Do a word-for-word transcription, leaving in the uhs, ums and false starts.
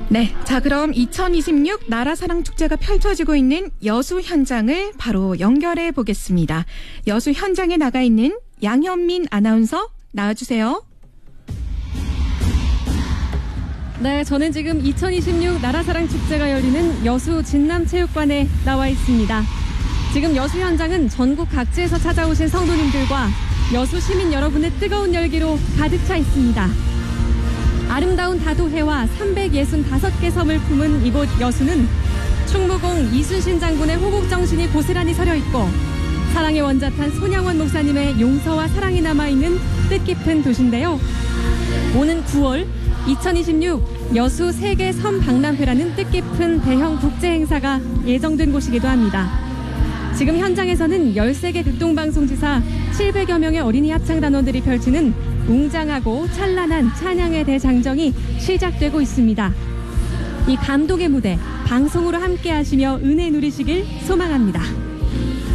네, 자 그럼 이천이십육 나라사랑축제가 펼쳐지고 있는 여수 현장을 바로 연결해 보겠습니다. 여수 현장에 나가 있는 양현민 아나운서 나와주세요. 네, 저는 지금 이천이십육 나라사랑축제가 열리는 여수 진남체육관에 나와 있습니다. 지금 여수 현장은 전국 각지에서 찾아오신 성도님들과 여수 시민 여러분의 뜨거운 열기로 가득 차 있습니다. 아름다운 다도해와 삼백육십오 개 섬을 품은 이곳 여수는 충무공 이순신 장군의 호국정신이 고스란히 서려있고 사랑의 원자탄 손양원 목사님의 용서와 사랑이 남아있는 뜻깊은 도시인데요. 오는 구월 이천이십육 여수 세계 섬 박람회라는 뜻깊은 대형 국제 행사가 예정된 곳이기도 합니다. 지금 현장에서는 열세 개 극동방송지사 칠백여 명의 어린이 합창단원들이 펼치는 웅장하고 찬란한 찬양의 대장정이 시작되고 있습니다. 이 감동의 무대 방송으로 함께 하시며 은혜 누리시길 소망합니다.